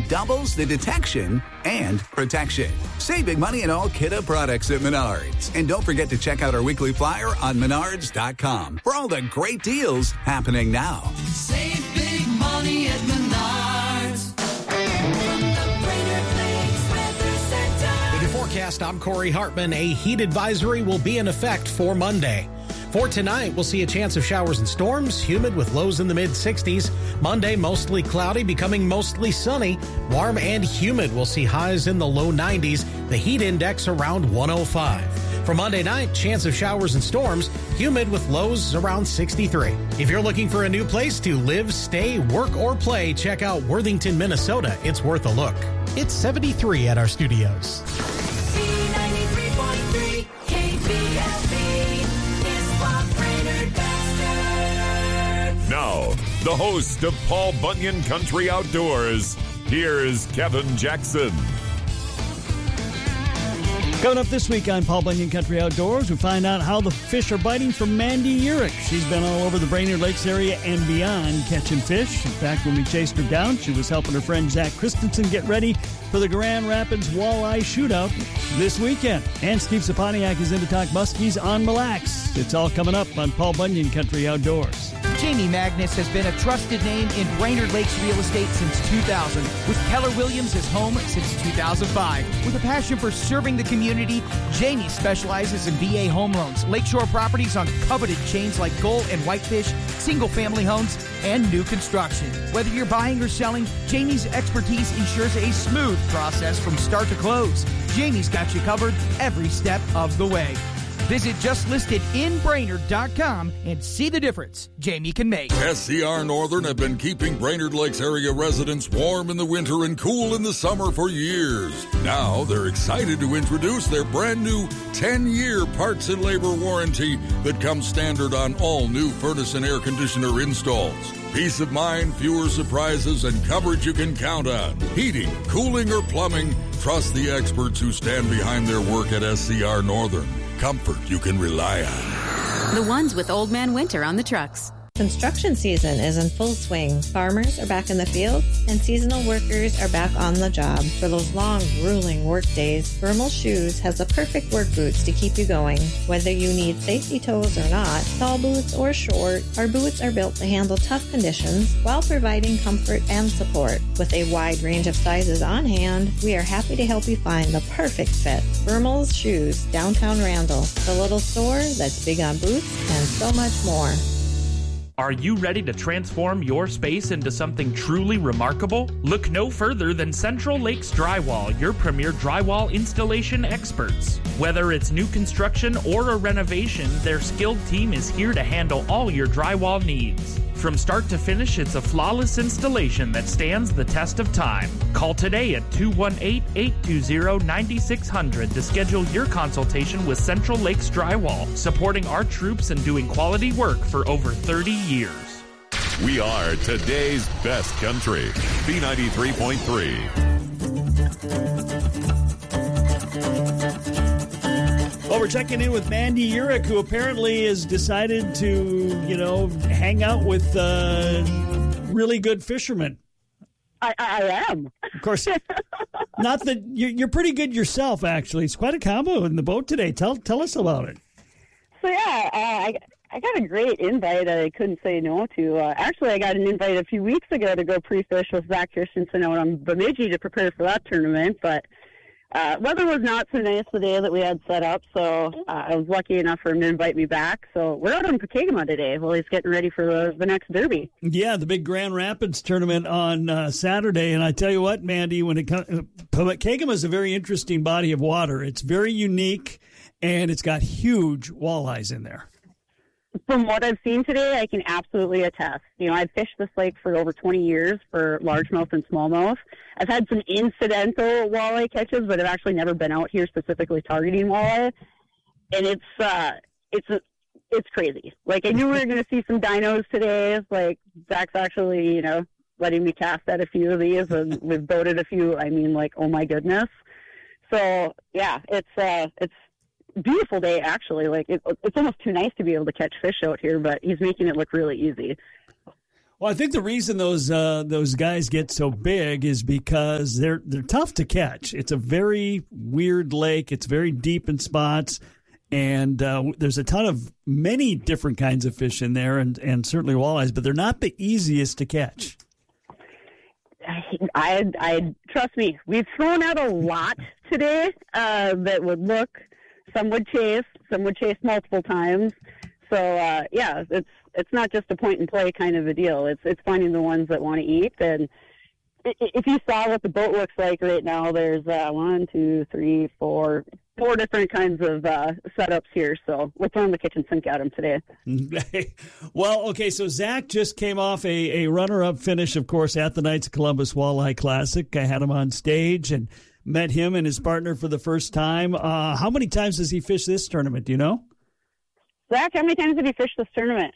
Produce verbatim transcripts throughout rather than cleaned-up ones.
doubles the detection and protection. Save big money on all Kidde products at Menards. And don't forget to check out our weekly flyer on menards dot com for all the great deals happening now. Save big money at Menards. From the Brainerd Lakes Weather Center. In your forecast, I'm Corey Hartman. A heat advisory will be in effect for Monday. For tonight, we'll see a chance of showers and storms, humid with lows in the mid sixties. Monday, mostly cloudy, becoming mostly sunny. Warm and humid. We'll see highs in the low nineties. The heat index around one oh five. For Monday night, chance of showers and storms, humid with lows around sixty-three. If you're looking for a new place to live, stay, work, or play, check out Worthington, Minnesota. It's worth a look. It's seventy-three at our studios. ninety-three point three K B F B. Now, the host of Paul Bunyan Country Outdoors, here's Kevin Jackson. Coming up this week on Paul Bunyan Country Outdoors, we find out how the fish are biting from Mandy Urich. She's been all over the Brainerd Lakes area and beyond catching fish. In fact, when we chased her down, she was helping her friend Zach Christensen get ready for the Grand Rapids Walleye Shootout this weekend. And Steve Saponiak is in to talk muskies on Mille Lacs. It's all coming up on Paul Bunyan Country Outdoors. Jamie Magnus has been a trusted name in Brainerd Lakes real estate since two thousand, with Keller Williams as home since two thousand five. With a passion for serving the community, Jamie specializes in V A home loans, lakeshore properties on coveted chains like gull and whitefish, single-family homes, and new construction. Whether you're buying or selling, Jamie's expertise ensures a smooth process from start to close. Jamie's got you covered every step of the way. Visit just listed in brainerd dot com and see the difference Jamie can make. S C R Northern have been keeping Brainerd Lakes area residents warm in the winter and cool in the summer for years. Now they're excited to introduce their brand new ten-year parts and labor warranty that comes standard on all new furnace and air conditioner installs. Peace of mind, fewer surprises, and coverage you can count on. Heating, cooling, or plumbing, trust the experts who stand behind their work at S C R Northern. Comfort you can rely on. The ones with Old Man Winter on the trucks. Construction season is in full swing. Farmers are back in the fields, and seasonal workers are back on the job. For those long, grueling work days, Vermal Shoes has the perfect work boots to keep you going. Whether you need safety toes or not, tall boots or short, our boots are built to handle tough conditions while providing comfort and support. With a wide range of sizes on hand, we are happy to help you find the perfect fit. Vermal's Shoes, downtown Randall, the little store that's big on boots and so much more. Are you ready to transform your space into something truly remarkable? Look no further than Central Lakes Drywall, your premier drywall installation experts. Whether it's new construction or a renovation, their skilled team is here to handle all your drywall needs. From start to finish, it's a flawless installation that stands the test of time. Call today at two one eight, eight two zero, nine six zero zero to schedule your consultation with Central Lakes Drywall, supporting our troops and doing quality work for over thirty years. We are today's best country. B ninety-three point three. Well, we're checking in with Mandy Urich, who apparently has decided to, you know, hang out with uh, really good fishermen. I, I am. Of course, not that you're, you're pretty good yourself, actually. It's quite a combo in the boat today. Tell tell us about it. So, yeah, uh, I, I got a great invite I couldn't say no to. Uh, actually, I got an invite a few weeks ago to go pre-fish with Zach Christensen out on Bemidji to prepare for that tournament, but Uh, weather was not so nice the day that we had set up, so uh, I was lucky enough for him to invite me back. So we're out on Pokegama today while he's getting ready for the, the next derby. Yeah, the big Grand Rapids tournament on uh, Saturday. And I tell you what, Mandy, when it comes, Pokegama is a very interesting body of water. It's very unique, and it's got huge walleyes in there. From what I've seen today, I can absolutely attest. You know, I've fished this lake for over twenty years for largemouth and smallmouth. I've had some incidental walleye catches, but I've actually never been out here specifically targeting walleye. And it's uh, it's a, it's crazy. Like, I knew we were going to see some dinos today. Like, Zach's actually, you know, letting me cast at a few of these, and we've boated a few. I mean, like, oh my goodness. So yeah, it's uh, it's. beautiful day, actually. Like it, it's almost too nice to be able to catch fish out here, but he's making it look really easy. Well, I think the reason those uh, those guys get so big is because they're they're tough to catch. It's a very weird lake. It's very deep in spots, and uh, there's a ton of many different kinds of fish in there, and, and certainly walleyes. But they're not the easiest to catch. I, I trust me. We've thrown out a lot today uh, that would look. Some would chase. Some would chase multiple times. So uh, yeah, it's it's not just a point and play kind of a deal. It's it's finding the ones that want to eat. And if you saw what the boat looks like right now, there's uh, one, two, three, four, four different kinds of uh, setups here. So we're throwing the kitchen sink at them today. Well, okay, so Zach just came off a, a runner-up finish, of course, at the Knights of Columbus Walleye Classic. I had him on stage and met him and his partner for the first time. Uh, how many times does he fish this tournament? Do you know? Zach, how many times have you fished this tournament?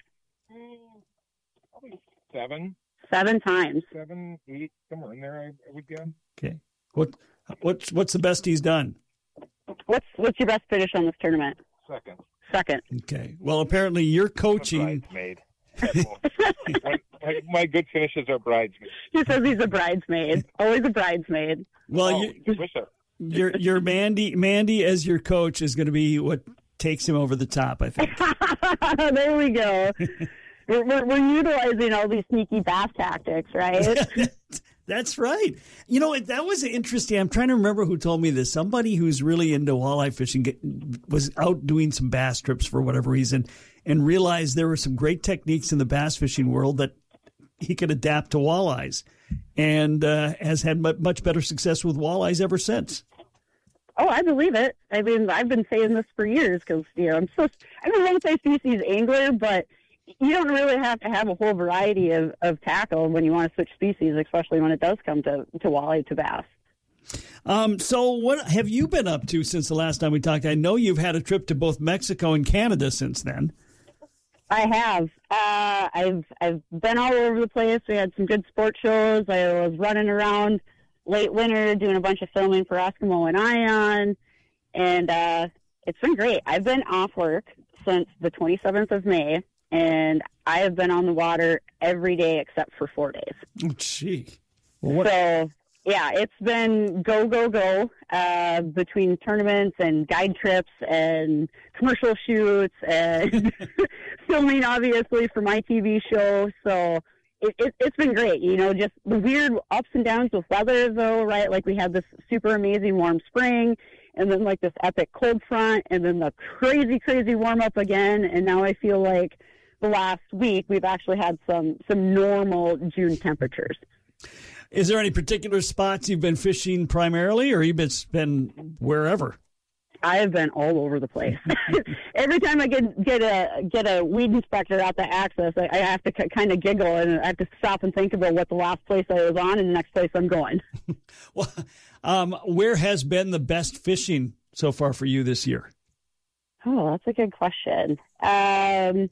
Probably seven. Seven times. Seven, eight, somewhere in there, I, I would guess. Okay. What what's what's the best he's done? What's what's your best finish on this tournament? Second. Second. Okay. Well, apparently you're coaching. Bridesmaid. my, my, my good finishes are bridesmaids. He says he's a bridesmaid. Always a bridesmaid. Well, oh, you, wish I- your your Mandy Mandy as your coach is going to be what takes him over the top, I think. There we go. we're, we're, we're utilizing all these sneaky bass tactics, right? That's right. You know, that was interesting. I'm trying to remember who told me this. Somebody who's really into walleye fishing get, was out doing some bass trips for whatever reason and realized there were some great techniques in the bass fishing world that he could adapt to walleyes, and uh, has had much better success with walleyes ever since. Oh, I believe it. I mean, I've been saying this for years because, you know, I'm so, I'm a multi-species angler, but you don't really have to have a whole variety of, of tackle when you want to switch species, especially when it does come to, to walleye, to bass. Um, so what have you been up to since the last time we talked? I know you've had a trip to both Mexico and Canada since then. I have. Uh, I've I've been all over the place. We had some good sport shows. I was running around late winter doing a bunch of filming for Eskimo and Ion, and uh, it's been great. I've been off work since the twenty-seventh of May, and I have been on the water every day except for four days. Oh, gee. Well, what- so, yeah, it's been go, go, go uh, between tournaments and guide trips and commercial shoots and filming, obviously, for my T V show. So it, it, it's been great. You know, just the weird ups and downs with weather, though, right? Like we had this super amazing warm spring and then like this epic cold front and then the crazy, crazy warm up again. And now I feel like the last week we've actually had some, some normal June temperatures. Is there any particular spots you've been fishing primarily, or you've been, been wherever? I have been all over the place. Every time I get get a get a weed inspector out to access, I, I have to c- kind of giggle and I have to stop and think about what the last place I was on and the next place I'm going. Well, um, where has been the best fishing so far for you this year? Oh, that's a good question. Um,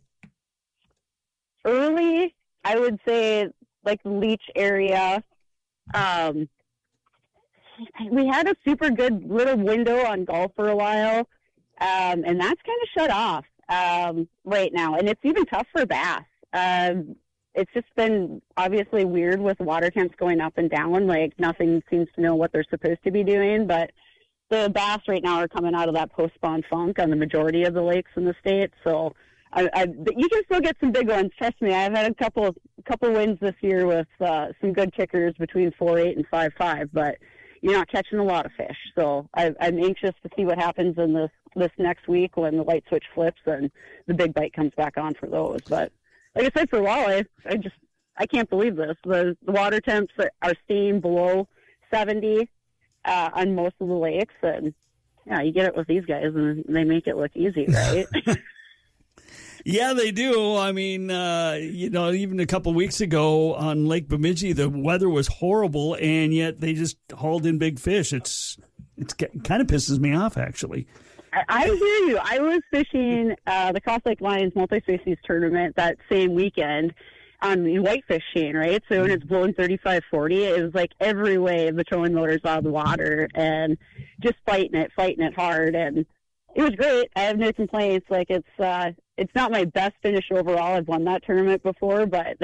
early, I would say like the Leech area. Um, we had a super good little window on golf for a while, um, and that's kind of shut off um, right now. And it's even tough for bass. Um, it's just been obviously weird with water temps going up and down. Like nothing seems to know what they're supposed to be doing. But the bass right now are coming out of that post-spawn funk on the majority of the lakes in the state. So I, I, you can still get some big ones. Trust me, I've had a couple couple wins this year with uh, some good kickers between four eight and five five, but you're not catching a lot of fish. So I, I'm anxious to see what happens in this this next week when the light switch flips and the big bite comes back on for those. But like I said, for walleye, I just I can't believe this. The, the water temps are, are staying below seventy uh, on most of the lakes, and yeah, you get it with these guys, and they make it look easy, right? Yeah, they do. I mean, uh, you know, even a couple weeks ago on Lake Bemidji, the weather was horrible, and yet they just hauled in big fish. It's it's it kind of pisses me off, actually. I, I hear you. I was fishing uh, the Cross Lake Lions multi-species tournament that same weekend on the whitefish chain, right? So when it's blowing thirty-five, forty, it was like every wave the trolling motor's out of the water and just fighting it, fighting it hard, and it was great. I have no complaints. Like it's uh, it's not my best finish overall. I've won that tournament before, but they have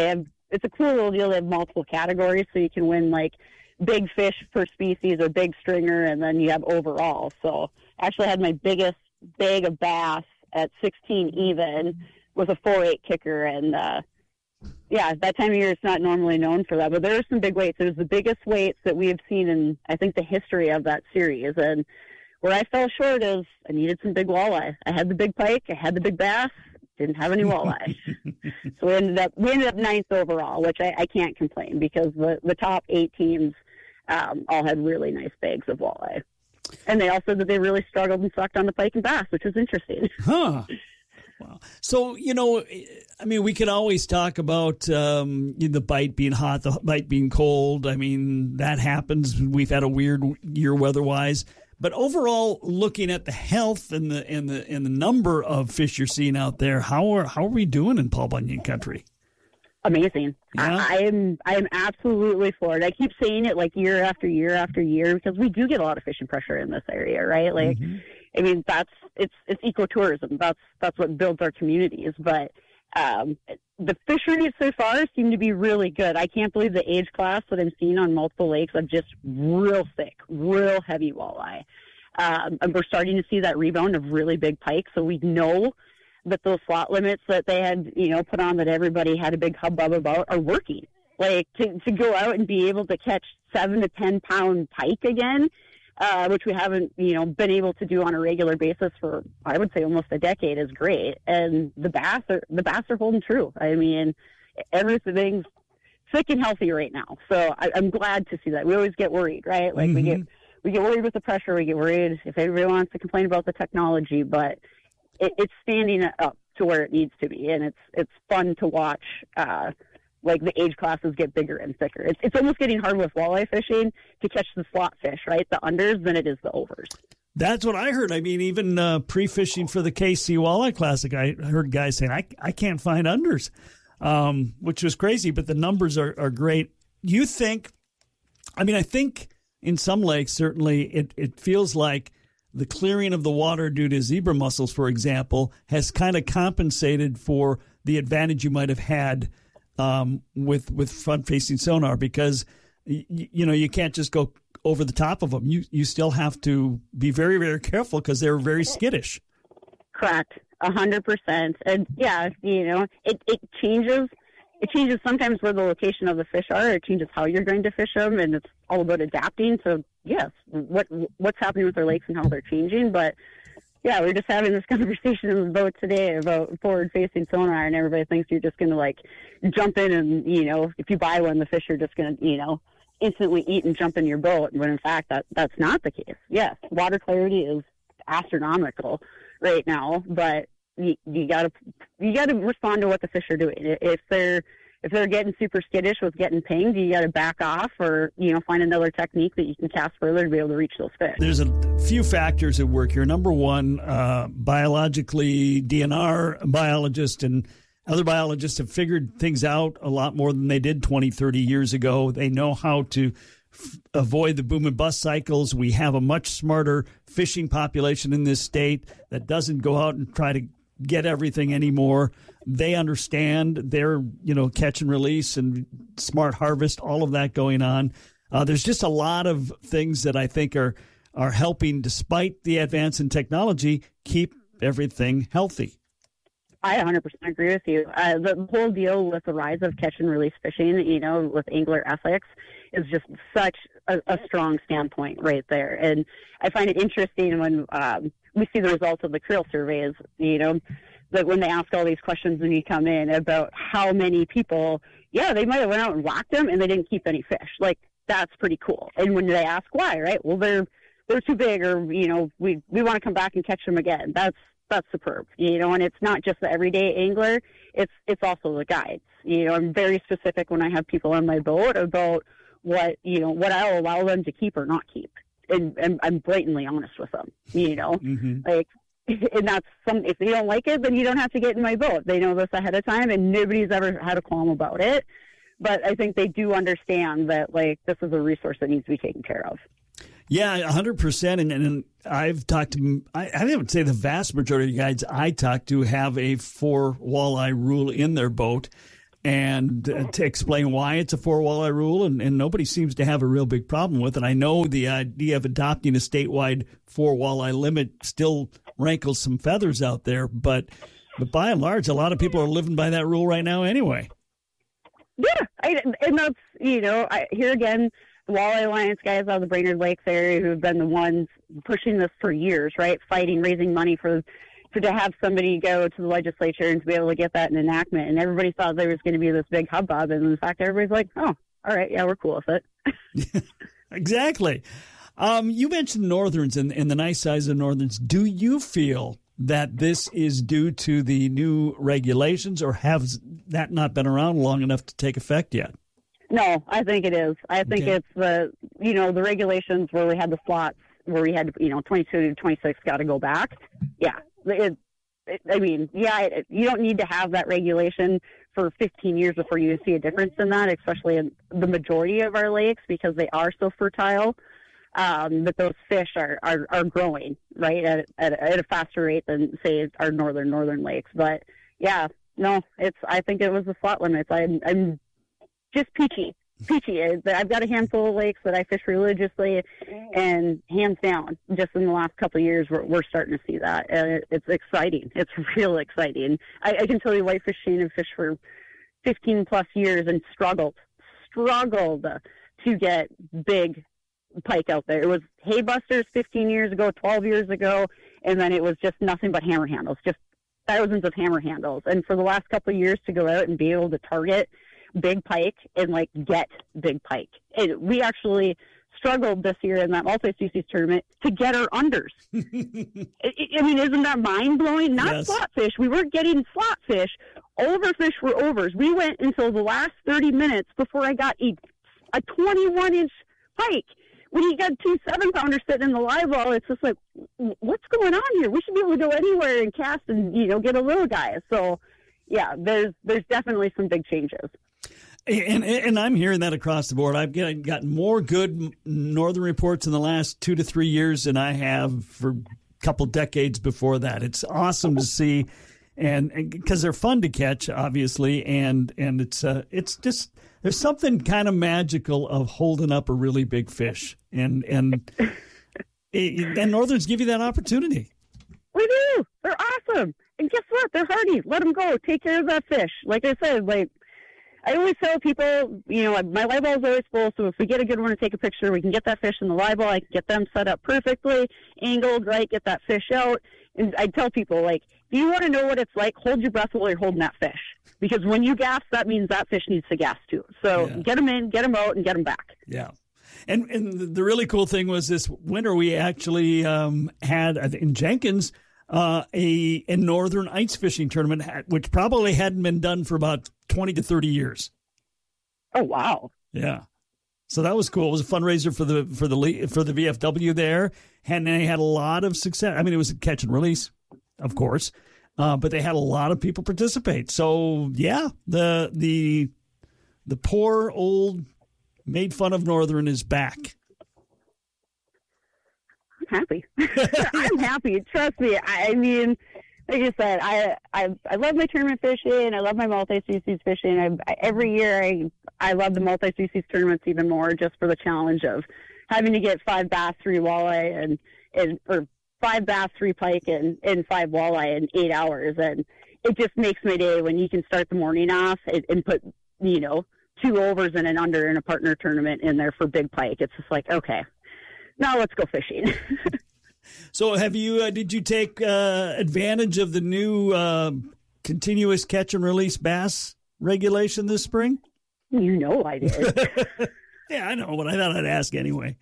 it's a cool little deal. They have multiple categories, so you can win like big fish per species or big stringer, and then you have overall. So I actually had my biggest bag of bass at sixteen even with a four eight kicker, and uh, yeah, that time of year it's not normally known for that, but there are some big weights. It was the biggest weights that we have seen in, I think, the history of that series. And where I fell short is I needed some big walleye. I had the big pike, I had the big bass, didn't have any walleye. So we ended up we ended up ninth overall, which I, I can't complain because the, the top eight teams um, all had really nice bags of walleye. And they all said that they really struggled and sucked on the pike and bass, which was interesting. Huh. Wow. So, you know, I mean, we could always talk about um, the bite being hot, the bite being cold. I mean, that happens. We've had a weird year weather-wise. But overall, looking at the health and the and the and the number of fish you're seeing out there, how are how are we doing in Paul Bunyan country? Amazing. Yeah. I, I am I am absolutely floored. I keep saying it like year after year after year because we do get a lot of fishing pressure in this area, right? Like, mm-hmm. I mean, that's it's it's ecotourism. That's that's what builds our communities. But um, the fisheries so far seem to be really good. I can't believe the age class that I'm seeing on multiple lakes of just real thick, real heavy walleye. Um, and we're starting to see that rebound of really big pike. So we know that those slot limits that they had, you know, put on that everybody had a big hubbub about are working. Like to, to go out and be able to catch seven to ten pound pike again, uh, which we haven't, you know, been able to do on a regular basis for, I would say, almost a decade is great. And the bass are, the bass are holding true. I mean, everything's thick and healthy right now. So I, I'm glad to see that. We always get worried, right? Like mm-hmm. we get, we get worried with the pressure. We get worried if everybody wants to complain about the technology, but it, it's standing up to where it needs to be. And it's, it's fun to watch, uh, like the age classes get bigger and thicker. It's, it's almost getting hard with walleye fishing to catch the slot fish, right? The unders than it is the overs. That's what I heard. I mean, even uh, pre-fishing for the K C Walleye Classic, I heard guys saying, I, I can't find unders, um, which was crazy, but the numbers are, are great. You think, I mean, I think in some lakes, certainly it, it feels like the clearing of the water due to zebra mussels, for example, has kind of compensated for the advantage you might have had Um, with with front-facing sonar because, y- you know, you can't just go over the top of them. You you still have to be very, very careful because they're very skittish. Correct, a hundred percent. And yeah, you know, it, it changes. It changes sometimes where the location of the fish are. It changes how you're going to fish them, and it's all about adapting. So yes, what what's happening with our lakes and how they're changing, but. Yeah, we we're just having this conversation in the boat today about forward-facing sonar, and everybody thinks you're just going to, like, jump in and, you know, if you buy one, the fish are just going to, you know, instantly eat and jump in your boat, when in fact that that's not the case. Yes, water clarity is astronomical right now, but you, you got to you got to respond to what the fish are doing. If they're if they're getting super skittish with getting pinged, you got to back off or, you know, find another technique that you can cast further to be able to reach those fish. There's a few factors at work here. Number one, uh, biologically, D N R biologists and other biologists have figured things out a lot more than they did twenty, thirty years ago. They know how to f- avoid the boom and bust cycles. We have a much smarter fishing population in this state that doesn't go out and try to get everything anymore. They understand their, you know, catch and release and smart harvest, all of that going on. Uh, there's just a lot of things that I think are are helping, despite the advance in technology, keep everything healthy. I one hundred percent agree with you. Uh, the whole deal with the rise of catch and release fishing, you know, with angler ethics is just such a, a strong standpoint right there. And I find it interesting when um, we see the results of the creel surveys, you know, that when they ask all these questions when you come in about how many people, yeah, they might have went out and whacked them and they didn't keep any fish. Like, that's pretty cool. And when they ask why, right? Well, they're they're too big, or, you know, we we want to come back and catch them again. That's that's superb, you know. And it's not just the everyday angler; it's it's also the guides. You know, I'm very specific when I have people on my boat about what you know what I'll allow them to keep or not keep, and, and I'm blatantly honest with them. You know, mm-hmm. like. And that's some, if they don't like it, then you don't have to get in my boat. They know this ahead of time, and nobody's ever had a qualm about it. But I think they do understand that, like, this is a resource that needs to be taken care of. Yeah, one hundred percent. And, and I've talked to, I, I would say the vast majority of guides I talk to have a four walleye rule in their boat. and uh, to explain why it's a four walleye rule, and, and nobody seems to have a real big problem with it. I know the idea of adopting a statewide four walleye limit still rankles some feathers out there, but but by and large, a lot of people are living by that rule right now anyway. Yeah, I, and that's, you know, I, here again, the Walleye Alliance guys out of the Brainerd Lakes area who have been the ones pushing this for years, right, fighting, raising money for for to have somebody go to the legislature and to be able to get that in enactment. And everybody thought there was going to be this big hubbub, and in fact, everybody's like, oh, all right, yeah, we're cool with it. Exactly. Um, you mentioned northerns and, and the nice size of northerns. Do you feel that this is due to the new regulations, or has that not been around long enough to take effect yet? No, I think it is. I think Okay. it's the, you know, the regulations where we had the slots where we had, you know, twenty-two to twenty-six got to go back. Yeah. It, it, I mean, yeah, it, you don't need to have that regulation for fifteen years before you see a difference in that, especially in the majority of our lakes because they are so fertile. Um, but those fish are, are, are growing, right, at, at, at a faster rate than, say, our northern, northern lakes. But, yeah, no, it's. I think it was the slot limits. I'm, I'm just peachy. Peachy. I've got a handful of lakes that I fish religiously, and hands down, just in the last couple of years, we're, we're starting to see that. And it, it's exciting. It's real exciting. I, I can tell you whitefish Shane have fished for fifteen plus years and struggled, struggled to get big pike out there. It was hay busters fifteen years ago, twelve years ago, and then it was just nothing but hammer handles, just thousands of hammer handles. And for the last couple of years to go out and be able to target big pike and like get big pike. And we actually struggled this year in that multi-species tournament to get our unders. I, I mean, isn't that mind blowing? Not Yes. slot fish. We weren't getting slot fish. Overfish were overs. We went until the last thirty minutes before I got a, a twenty-one inch pike. When you got two seven pounders sitting in the live well, it's just like, what's going on here? We should be able to go anywhere and cast and, you know, get a little guy. So yeah, there's, there's definitely some big changes. And and I'm hearing that across the board. I've get- gotten more good northern reports in the last two to three years than I have for a couple decades before that. It's awesome to see, and because they're fun to catch, obviously, and and it's uh, it's just there's something kind of magical of holding up a really big fish, and and and northerns give you that opportunity. We do. They're awesome. And guess what? They're hardy. Let them go. Take care of that fish. Like I said, like, I always tell people, you know, my live ball is always full, so if we get a good one to take a picture, we can get that fish in the live ball. I can get them set up perfectly, angled, right, get that fish out. And I tell people, like, if you want to know what it's like, hold your breath while you're holding that fish. Because when you gas, that means that fish needs to gas too. So Yeah. get them in, get them out, and get them back. Yeah. And and the really cool thing was this winter we actually um, had I think, in Jenkins uh, a, a northern ice fishing tournament, which probably hadn't been done for about twenty to thirty years. Oh, wow. Yeah. So that was cool. It was a fundraiser for the for the le- for the V F W there, and they had a lot of success. I mean, it was a catch and release, of course, uh, but they had a lot of people participate. So yeah, the the the poor old made fun of northern is back. I'm happy. I'm happy. Trust me. I, I mean, like I said, I, I I love my tournament fishing. I love my multi-species fishing. I, I, every year, I I love the multi-species tournaments even more, just for the challenge of having to get five bass, three walleye, and and or five bass, three pike, and and five walleye in eight hours. And it just makes my day when you can start the morning off and, and put, you know, two overs and an under in a partner tournament in there for big pike. It's just like, okay, now let's go fishing. So have you, uh, did you take uh, advantage of the new uh, continuous catch and release bass regulation this spring? You know I did. Yeah, I know, but I thought I'd ask anyway.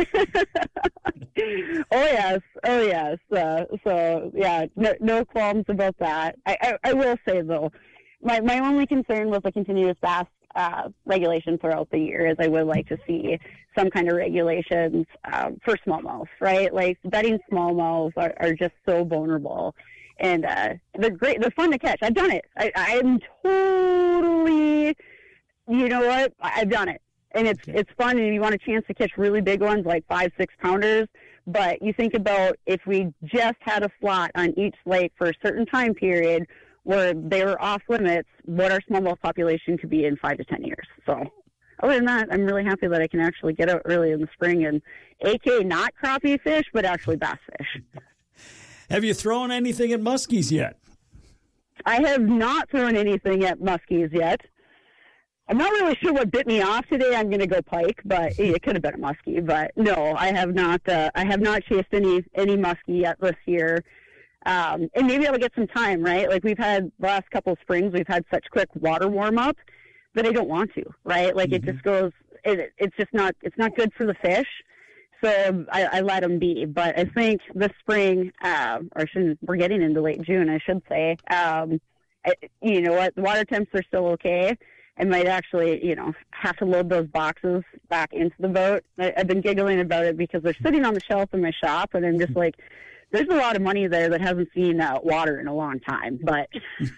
Oh, yes. Oh, yes. Uh, so, yeah, no, no qualms about that. I, I, I will say, though, my, my only concern with the continuous bass uh, regulation throughout the year is I would like to see some kind of regulations um, for smallmouth, right? Like, bedding smallmouth are, are just so vulnerable. And uh, they're great. They're fun to catch. I've done it. I, I'm totally, you know what? I've done it. And it's Okay. it's fun, and you want a chance to catch really big ones like five, six pounders. But you think about if we just had a slot on each lake for a certain time period, where they were off limits what our smallmouth population could be in five to ten years. So other than that, I'm really happy that I can actually get out early in the spring and A K A not crappie fish, but actually bass fish. Have you thrown anything at muskies yet? I have not thrown anything at muskies yet. I'm not really sure what bit me off today. I'm going to go pike, but it could have been a muskie. But no, I have not. Uh, I have not chased any any muskie yet this year. Um, and maybe I'll get some time, right? Like we've had the last couple of springs, we've had such quick water warm up that I don't want to, right? Like mm-hmm. it just goes. It, it's just not. It's not good for the fish. So I, I let them be. But I think this spring, uh, or shouldn't, we're getting into late June, I should say. Um, I, you know what? The water temps are still okay. I might actually, you know, have to load those boxes back into the boat. I, I've been giggling about it because they're sitting on the shelf in my shop, and I'm just like, there's a lot of money there that hasn't seen uh, water in a long time. But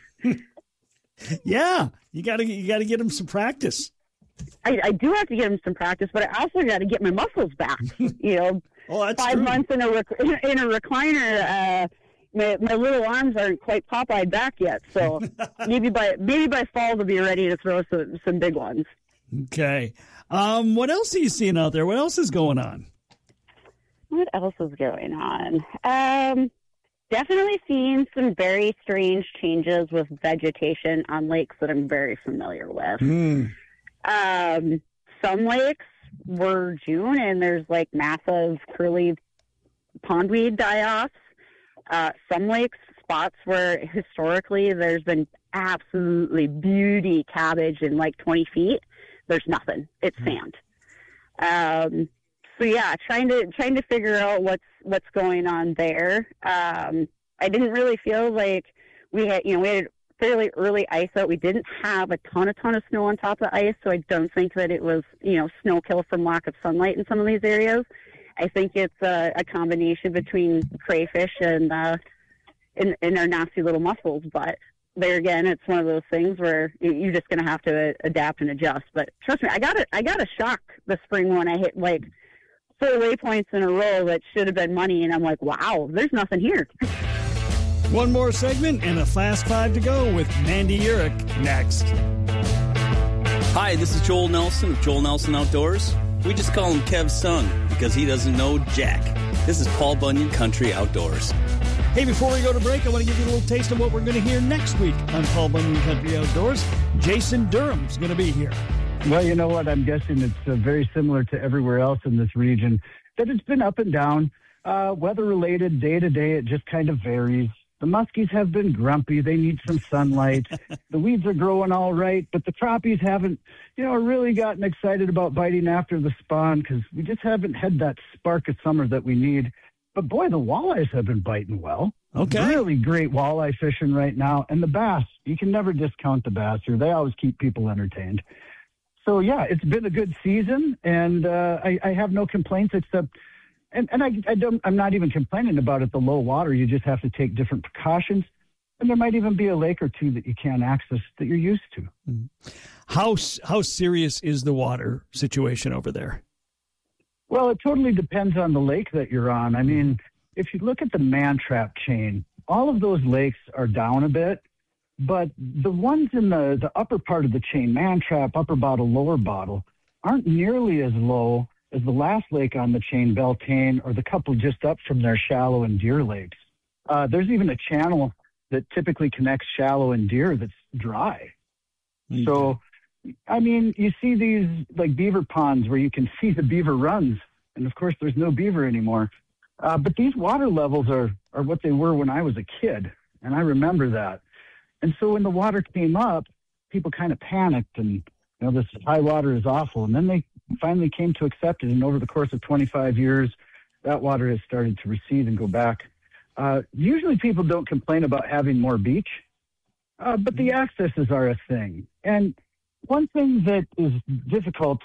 yeah, you gotta you gotta get them some practice. I, I do have to get them some practice, but I also got to get my muscles back. You know, oh, that's five true. months in a rec- in a recliner. Uh, My, my little arms aren't quite Popeye back yet, so maybe by maybe by fall they'll be ready to throw some, some big ones. Okay. Um, what else are you seeing out there? What else is going on? What else is going on? Um, definitely seeing some very strange changes with vegetation on lakes that I'm very familiar with. Mm. Um, some lakes were June, and there's like massive curly pondweed die-offs. Uh, some lakes, spots where historically there's been absolutely beauty cabbage in like twenty feet. There's nothing. It's sand. Um, so yeah, trying to trying to figure out what's what's going on there. Um, I didn't really feel like we had, you know, we had fairly early ice out. We didn't have a ton, a ton of snow on top of the ice, so I don't think that it was, you know, snow kill from lack of sunlight in some of these areas. I think it's a, a combination between crayfish and, uh, and and our nasty little mussels. But there again, it's one of those things where you're just going to have to adapt and adjust. But trust me, I got a, I got a shock this spring when I hit like four waypoints in a row that should have been money, and I'm like, wow, there's nothing here. One more segment and a Fast Five to go with Mandy Urich next. Hi, this is Joel Nelson of Joel Nelson Outdoors. We just call him Kev's son because he doesn't know Jack. This is Paul Bunyan Country Outdoors. Hey, before we go to break, I want to give you a little taste of what we're going to hear next week on Paul Bunyan Country Outdoors. Jason Durham's going to be here. Well, you know what? I'm guessing it's uh, very similar to everywhere else in this region, that it's been up and down. Uh, weather-related, day-to-day, it just kind of varies. The muskies have been grumpy. They need some sunlight. The weeds are growing all right, but the crappies haven't, you know, really gotten excited about biting after the spawn because we just haven't had that spark of summer that we need. But boy, the walleyes have been biting well. Okay. Really great walleye fishing right now. And the bass, you can never discount the bass here. They always keep people entertained. So, yeah, it's been a good season, and uh, I, I have no complaints except... And, and I, I don't, I'm not even complaining about it, the low water. You just have to take different precautions. And there might even be a lake or two that you can't access that you're used to. How, how serious is the water situation over there? Well, it totally depends on the lake that you're on. I mean, if you look at the Mantrap chain, all of those lakes are down a bit. But the ones in the, the upper part of the chain, Mantrap, Upper Bottle, Lower Bottle, aren't nearly as low as the last lake on the chain, Beltane, or the couple just up from there, Shallow and Deer Lakes. Uh, there's even a channel that typically connects Shallow and Deer that's dry. Mm-hmm. So, I mean, you see these like beaver ponds where you can see the beaver runs, and of course there's no beaver anymore. Uh, but these water levels are, are what they were when I was a kid, and I remember that. And so when the water came up, people kind of panicked, and, you know, this high water is awful. And then they finally came to accept it, and over the course of twenty-five years, that water has started to recede and go back. Uh, usually people don't complain about having more beach, uh, but the accesses are a thing. And one thing that is difficult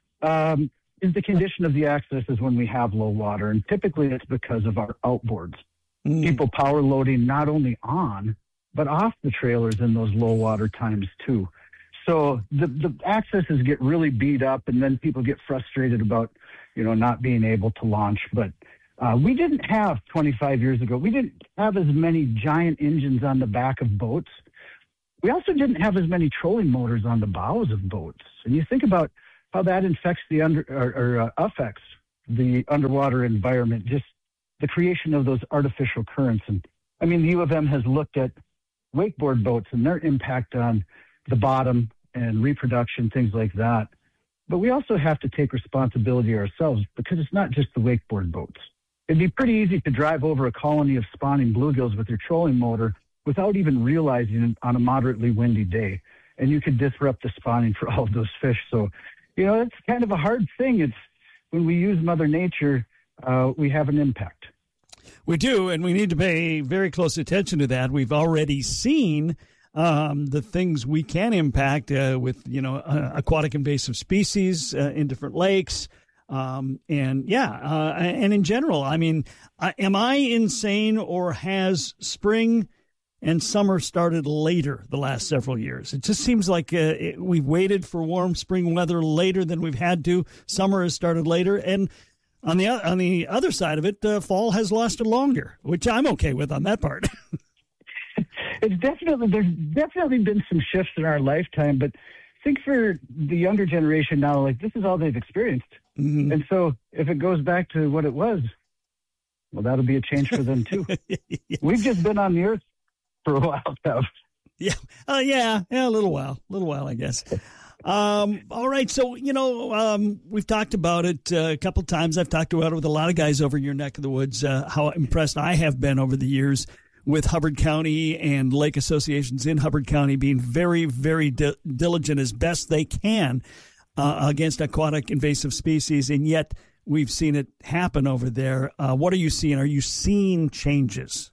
um, is the condition of the accesses when we have low water, and typically it's because of our outboards. Mm. People power loading not only on, but off the trailers in those low water times too. So the, the accesses get really beat up, and then people get frustrated about, you know, not being able to launch. But uh, we didn't have twenty-five years ago, we didn't have as many giant engines on the back of boats We also didn't have as many trolling motors on the bows of boats. And you think about how that infects the under or, or uh, affects the underwater environment, just the creation of those artificial currents. And I mean, the U of M has looked at wakeboard boats and their impact on the bottom and reproduction, things like that. But we also have to take responsibility ourselves, because it's not just the wakeboard boats. It'd be pretty easy to drive over a colony of spawning bluegills with your trolling motor without even realizing it on a moderately windy day. And you could disrupt the spawning for all of those fish. So, you know, it's kind of a hard thing. It's when we use Mother Nature, uh, we have an impact. We do, and we need to pay very close attention to that. We've already seen um, the things we can impact uh, with, you know, uh, aquatic invasive species uh, in different lakes. Um, and yeah, uh, and in general, I mean, uh, am I insane, or has spring and summer started later the last several years? It just seems like uh, it, we've waited for warm spring weather later than we've had to. Summer has started later. And on the, on the other side of it, uh, fall has lasted longer, which I'm okay with on that part. It's definitely, there's definitely been some shifts in our lifetime, but I think for the younger generation now, like, this is all they've experienced. Mm-hmm. And so if it goes back to what it was, well, that'll be a change for them too. Yeah. We've just been on the earth for a while now. Yeah. Uh, yeah. Yeah. A little while, a little while, I guess. Um, all right. So, you know, um, we've talked about it uh, a couple of times. I've talked about it with a lot of guys over your neck of the woods, uh, how impressed I have been over the years with Hubbard County and lake associations in Hubbard County being very, very di- diligent as best they can uh, against aquatic invasive species. And yet we've seen it happen over there. Uh, what are you seeing? Are you seeing changes?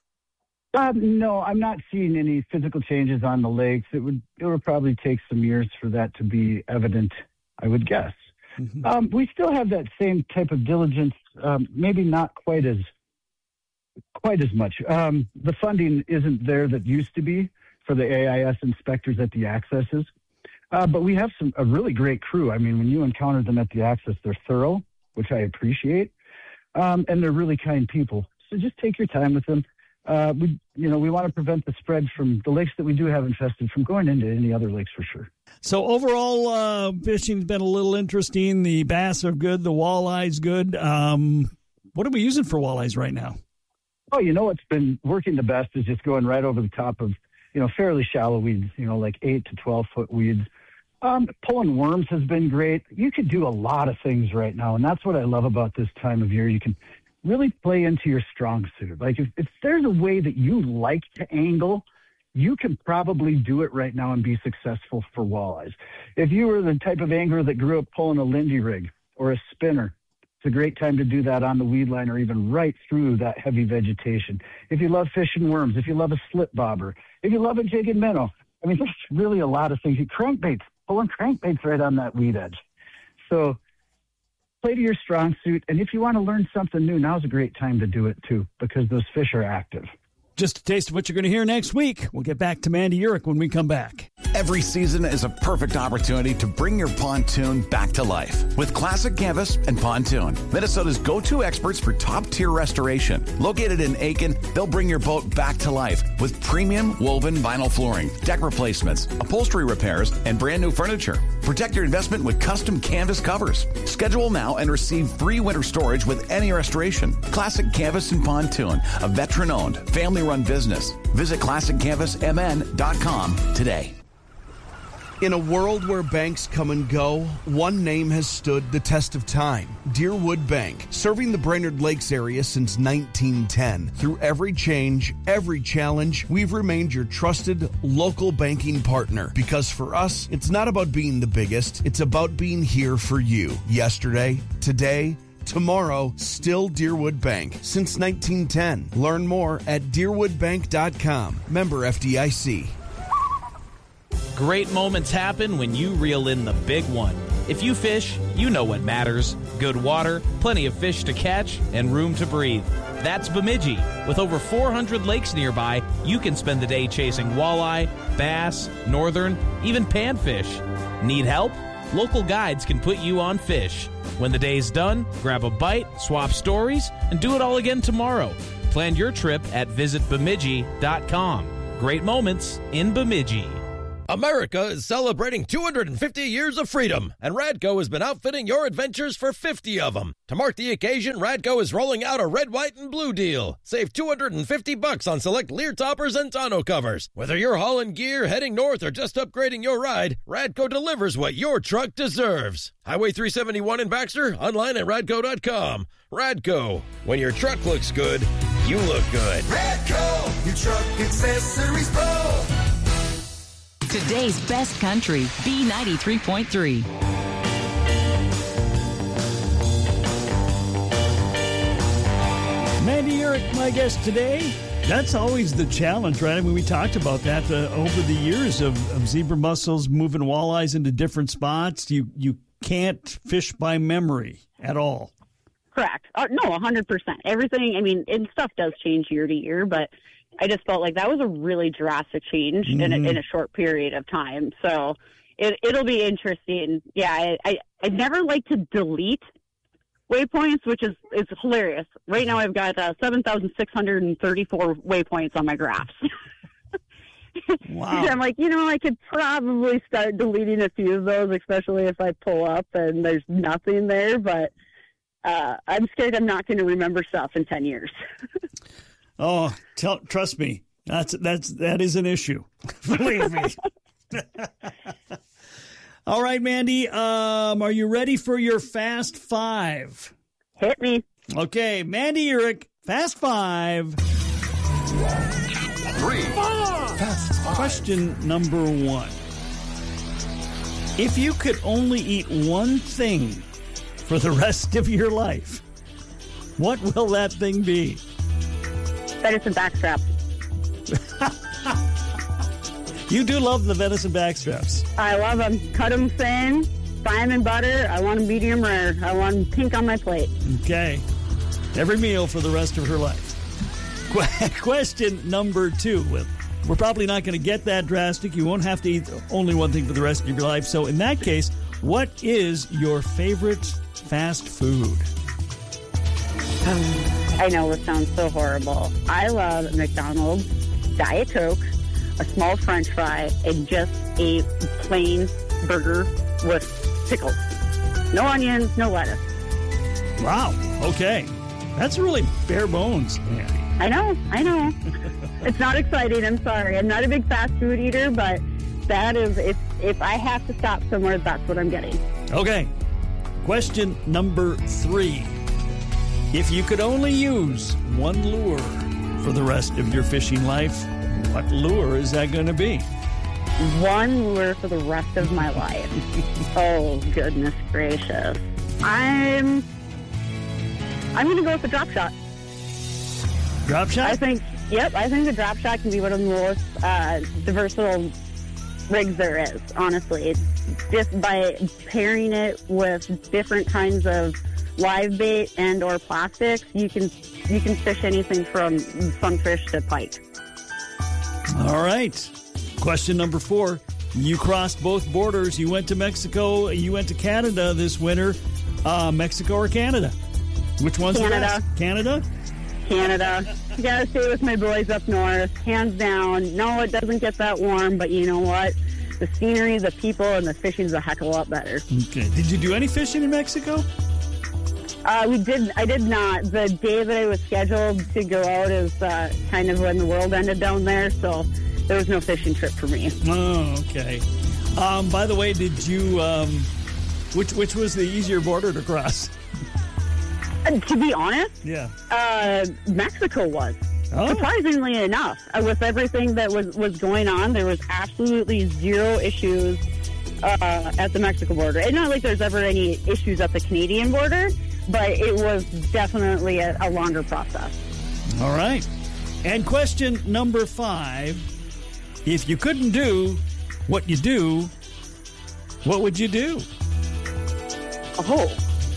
Um, no, I'm not seeing any physical changes on the lakes. It would it would probably take some years for that to be evident, I would guess. Mm-hmm. Um, we still have that same type of diligence, um, maybe not quite as quite as much. Um, the funding isn't there that used to be for the A I S inspectors at the accesses, uh, but we have some a really great crew. I mean, when you encounter them at the access, they're thorough, which I appreciate, um, and they're really kind people. So just take your time with them. Uh, we, you know, we want to prevent the spread from the lakes that we do have infested from going into any other lakes for sure. So overall, uh, fishing's been a little interesting. The bass are good. The walleye's good. Um, what are we using for walleyes right now? Oh, you know, what's been working the best is just going right over the top of, you know, fairly shallow weeds, you know, like eight to twelve foot weeds. Um, pulling worms has been great. You could do a lot of things right now. And that's what I love about this time of year. You can really play into your strong suit. Like if, if there's a way that you like to angle, you can probably do it right now and be successful for walleyes. If you were the type of angler that grew up pulling a Lindy rig or a spinner, it's a great time to do that on the weed line or even right through that heavy vegetation. If you love fishing worms, if you love a slip bobber, if you love a jig and minnow, I mean, there's really a lot of things. You crankbaits, pulling crankbaits right on that weed edge. So play to your strong suit, and if you want to learn something new, now's a great time to do it too, because those fish are active. Just a taste of what you're going to hear next week. We'll get back to Mandy Urich when we come back. Every season is a perfect opportunity to bring your pontoon back to life with Classic Canvas and Pontoon, Minnesota's go-to experts for top-tier restoration. Located in Aiken, they'll bring your boat back to life with premium woven vinyl flooring, deck replacements, upholstery repairs, and brand new furniture. Protect your investment with custom canvas covers. Schedule now and receive free winter storage with any restoration. Classic Canvas and Pontoon, a veteran-owned, family-run business. Visit classic canvas m n dot com today. In a world where banks come and go, one name has stood the test of time. Deerwood Bank, serving the Brainerd Lakes area since nineteen ten. Through every change, every challenge, we've remained your trusted local banking partner. Because for us, it's not about being the biggest, it's about being here for you. Yesterday, today, tomorrow, still Deerwood Bank. Since nineteen ten. Learn more at deerwood bank dot com. Member F D I C. Great moments happen when you reel in the big one. If you fish, you know what matters. Good water, plenty of fish to catch, and room to breathe. That's Bemidji. With over four hundred lakes nearby, you can spend the day chasing walleye, bass, northern, even panfish. Need help? Local guides can put you on fish. When the day's done, grab a bite, swap stories, and do it all again tomorrow. Plan your trip at visit bemidji dot com. great moments in Bemidji. America is celebrating two hundred fifty years of freedom, and Radco has been outfitting your adventures for fifty of them. To mark the occasion, Radco is rolling out a red, white, and blue deal. Save two hundred fifty bucks on select Lear toppers and tonneau covers. Whether you're hauling gear, heading north, or just upgrading your ride, Radco delivers what your truck deserves. Highway three seventy-one in Baxter, online at radco dot com. Radco, when your truck looks good, you look good. Radco, your truck accessories pro. Today's best country, B ninety-three point three. Mandy Urick, my guest today. That's always the challenge, right? I mean, we talked about that uh, over the years of, of zebra mussels moving walleyes into different spots. You you can't fish by memory at all. Correct. Uh, no, one hundred percent. Everything, I mean, and stuff does change year to year, but I just felt like that was a really drastic change mm-hmm. in, a, in a short period of time. So it, it'll be interesting. Yeah, I, I, I'd never like to delete waypoints, which is, is hilarious. Right now I've got uh, seven thousand six hundred thirty-four waypoints on my graphs. Wow. I'm like, you know, I could probably start deleting a few of those, especially if I pull up and there's nothing there, but uh, I'm scared I'm not going to remember stuff in ten years. Oh, tell, trust me, that's that's that is an issue. Believe me. All right, Mandy, um, are you ready for your Fast Five? Hit me. Okay, Mandy Urick, Fast Five. Three. Fast Five. Question number one. If you could only eat one thing for the rest of your life, what will that thing be? Venison backstraps. You do love the venison backstraps. I love them. Cut them thin, fry them in butter. I want them medium rare. I want them pink on my plate. Okay. Every meal for the rest of her life. Qu- question number two. We're probably not going to get that drastic. You won't have to eat only one thing for the rest of your life. So in that case, what is your favorite fast food? I know it sounds so horrible. I love McDonald's, Diet Coke, a small French fry, and just a plain burger with pickles. No onions, no lettuce. Wow. Okay. That's really bare bones, Mandy. I know. I know. It's not exciting. I'm sorry. I'm not a big fast food eater, but that is, if, if I have to stop somewhere, that's what I'm getting. Okay. Question number three. If you could only use one lure for the rest of your fishing life, what lure is that going to be? One lure for the rest of my life. Oh, goodness gracious. I'm I'm going to go with the drop shot. Drop shot? I think, yep, I think the drop shot can be one of the most uh, versatile rigs there is, honestly. Just by pairing it with different kinds of live bait and or plastics, you can you can fish anything from sunfish to pike. All right. Question number four. You crossed both borders. You went to Mexico. You went to Canada this winter. Uh, Mexico or Canada? Which one's Canada. the best? Canada? Canada. You gotta stay with my boys up north, hands down. No, it doesn't get that warm, but you know what? The scenery, the people, and the fishing's a heck of a lot better. Okay. Did you do any fishing in Mexico? Uh, we did. I did not. The day that I was scheduled to go out is uh, kind of when the world ended down there, so there was no fishing trip for me. Oh, okay. Um, by the way, did you? Um, which which was the easier border to cross? Uh, to be honest, yeah, uh, Mexico was. Oh. Surprisingly enough, uh, with everything that was, was going on, there was absolutely zero issues uh, at the Mexico border. It's not like there's ever any issues at the Canadian border, but it was definitely a, a longer process. All right. And question number five. If you couldn't do what you do, what would you do? Oh.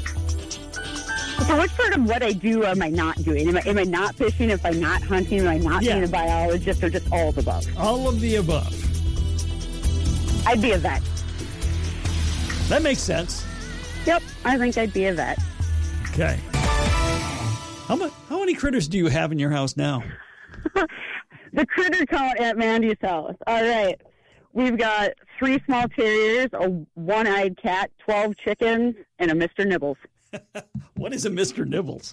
So which part of what I do am I not doing? Am I, am I not fishing? If I'm not hunting? Am I not Yeah. being a biologist? Or just all of the above? All of the above. I'd be a vet. That makes sense. Yep, I think I'd be a vet. Okay. How much? How many critters do you have in your house now? The critter count at Mandy's house. All right. We've got three small terriers, a one-eyed cat, twelve chickens, and a Mister Nibbles. What is a Mister Nibbles?